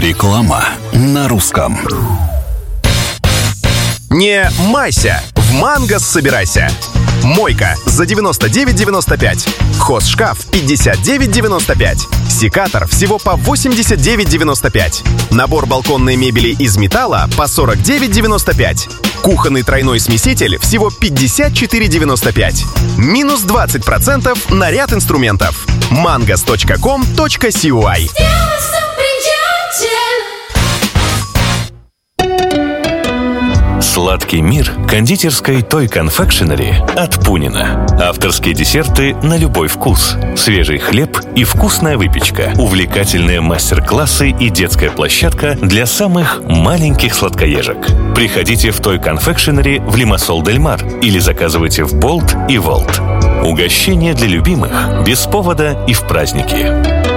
Реклама на русском. Не майся, в Мангас собирайся. Мойка за 99,95. Хозшкаф 59,95. Секатор всего по 89,95. Набор балконной мебели из металла по 49,95. Кухонный тройной смеситель всего 54,95. Минус 20% на ряд инструментов. mangas.com.cy. Сладкий мир кондитерской Toy Confectionery от Пунина. Авторские десерты на любой вкус. Свежий хлеб и вкусная выпечка. Увлекательные мастер-классы и детская площадка для самых маленьких сладкоежек. Приходите в Toy Confectionery в Лимассол-дель-Мар или заказывайте в Болт и Волт. Угощение для любимых, без повода и в праздники.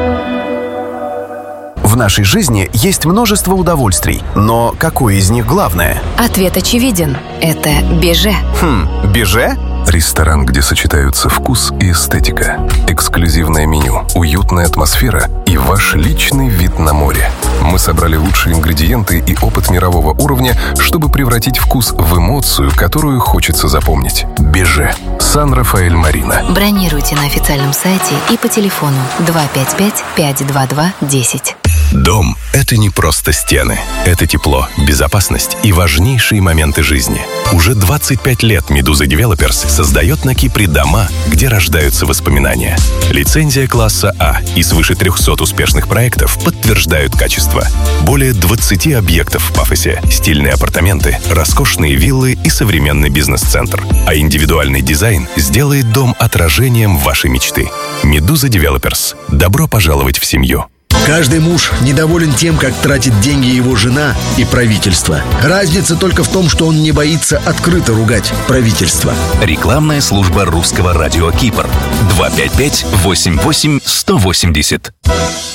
В нашей жизни есть множество удовольствий, но какое из них главное? Ответ очевиден. Это Беже. Беже? Ресторан, где сочетаются вкус и эстетика. Эксклюзивное меню, уютная атмосфера и ваш личный вид на море. Мы собрали лучшие ингредиенты и опыт мирового уровня, чтобы превратить вкус в эмоцию, которую хочется запомнить. Беже. Сан-Рафаэль-Марина. Бронируйте на официальном сайте и по телефону 255-522-10. Дом – это не просто стены. Это тепло, безопасность и важнейшие моменты жизни. Уже 25 лет Медуза Девелоперс создает на Кипре дома, где рождаются воспоминания. Лицензия класса А и свыше 300 успешных проектов подтверждают качество. Более 20 объектов в Пафосе, стильные апартаменты, роскошные виллы и современный бизнес-центр. А индивидуальный дизайн сделает дом отражением вашей мечты. Медуза Девелоперс. Добро пожаловать в семью. Каждый муж недоволен тем, как тратит деньги его жена и правительство. Разница только в том, что он не боится открыто ругать правительство. Рекламная служба русского радио Кипр. 255-88-180.